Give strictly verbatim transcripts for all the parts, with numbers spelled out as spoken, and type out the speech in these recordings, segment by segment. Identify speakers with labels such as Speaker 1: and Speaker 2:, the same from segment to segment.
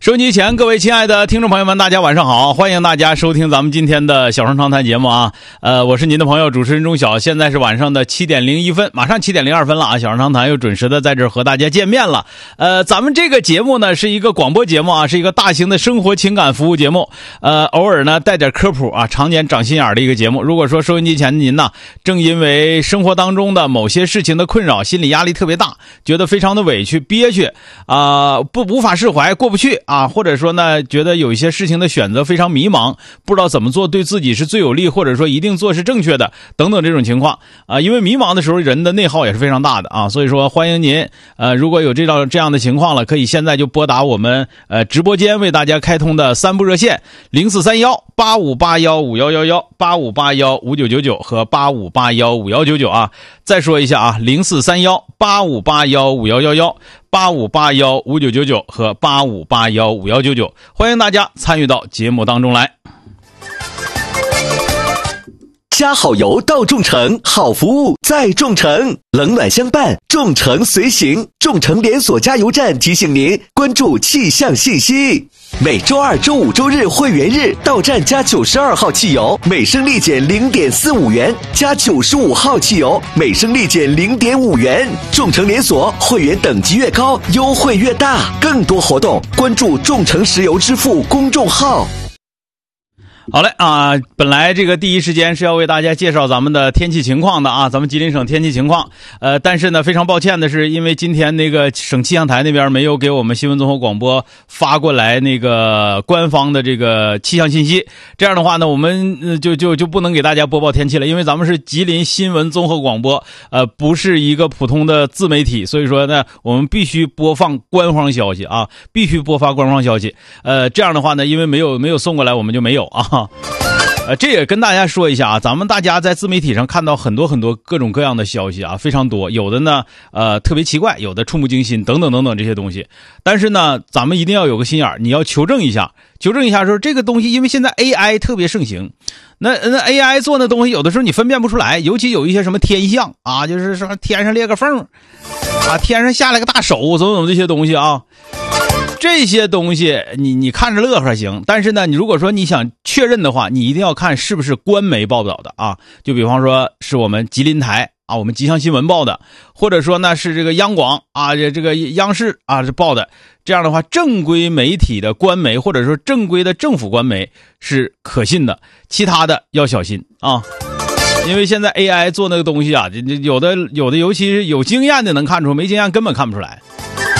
Speaker 1: 收音机前各位亲爱的听众朋友们，大家晚上好，欢迎大家收听咱们今天的小声长谈节目啊。呃，我是您的朋友主持人钟晓，现在是晚上的七点零一分，马上七点零二分了啊。小声长谈又准时的在这儿和大家见面了。呃，咱们这个节目呢是一个广播节目啊，是一个大型的生活情感服务节目。呃，偶尔呢带点科普啊，常年长心眼的一个节目。如果说收音机前的您呢，正因为生活当中的某些事情的困扰，心理压力特别大，觉得非常的委屈憋屈啊、呃，不无法释怀，过不去啊。啊，或者说呢，觉得有一些事情的选择非常迷茫，不知道怎么做对自己是最有利，或者说一定做是正确的，等等这种情况啊，因为迷茫的时候人的内耗也是非常大的啊，所以说欢迎您，呃，如果有这种这样的情况了，可以现在就拨打我们呃直播间为大家开通的三部热线零四三一八五八一五一一一八五八一五九九九和八五八一五一九九啊，再说一下啊，零四三一八五八一五一一一八五八一五九九九和八五八一五一九九，欢迎大家参与到节目当中来。
Speaker 2: 加好油到众诚，好服务在众诚，冷暖相伴，众诚随行。众诚连锁加油站提醒您关注气象信息。每周二、周五、周日会员日到站加九十二号汽油，每升立减零点四五元；加九十五号汽油，每升立减零点五元。众诚连锁会员等级越高，优惠越大。更多活动关注众诚石油支付公众号。
Speaker 1: 好嘞啊，本来这个第一时间是要为大家介绍咱们的天气情况的啊，咱们吉林省天气情况。呃，但是呢，非常抱歉的是，因为今天那个省气象台那边没有给我们新闻综合广播发过来那个官方的这个气象信息，这样的话呢，我们、呃、就就就不能给大家播报天气了，因为咱们是吉林新闻综合广播，呃，不是一个普通的自媒体，所以说呢，我们必须播放官方消息啊，必须播发官方消息。呃，这样的话呢，因为没有没有送过来，我们就没有啊。呃，这也跟大家说一下啊，咱们大家在自媒体上看到很多很多各种各样的消息啊，非常多，有的呢，呃，特别奇怪，有的触目惊心，等等等等这些东西。但是呢，咱们一定要有个心眼儿，你要求证一下，求证一下说这个东西，因为现在 A I 特别盛行，那那 A I 做那东西，有的时候你分辨不出来，尤其有一些什么天象啊，就是说天上裂个缝啊，天上下来个大手，怎么怎么这些东西啊。这些东西你你看着乐呵行，但是呢，你如果说你想确认的话，你一定要看是不是官媒报道的啊。就比方说是我们吉林台啊，我们吉祥新闻报的，或者说呢是这个央广啊，这这个央视啊是报的。这样的话，正规媒体的官媒或者说正规的政府官媒是可信的，其他的要小心啊。因为现在 A I 做那个东西啊，有的有的尤其是有经验的能看出，没经验根本看不出来。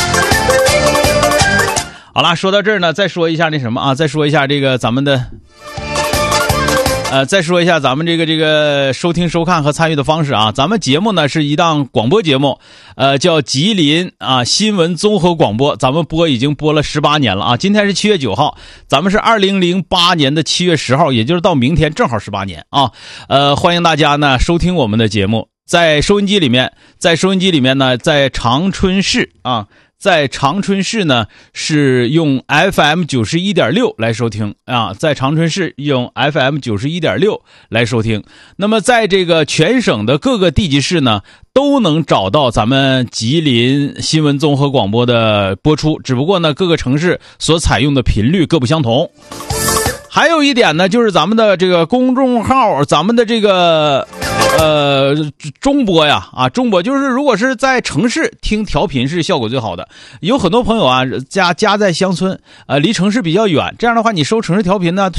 Speaker 1: 好了，说到这儿呢，再说一下那什么啊，再说一下这个咱们的，呃，再说一下咱们这个这个收听、收看和参与的方式啊。咱们节目呢是一档广播节目，呃，叫吉林啊新闻综合广播，咱们播已经播了十八年了啊。今天是七月九号，咱们是二零零八年的七月十号，也就是到明天正好十八年啊。呃，欢迎大家呢收听我们的节目，在收音机里面，在收音机里面呢，在长春市啊。在长春市呢是用 F M 九十一点六 来收听啊，在长春市用 F M 九十一点六 来收听。那么在这个全省的各个地级市呢都能找到咱们吉林新闻综合广播的播出，只不过呢各个城市所采用的频率各不相同。还有一点呢，就是咱们的这个公众号，咱们的这个呃中播呀啊中播，就是如果是在城市听调频是效果最好的。有很多朋友啊家家在乡村，呃离城市比较远，这样的话你收城市调频呢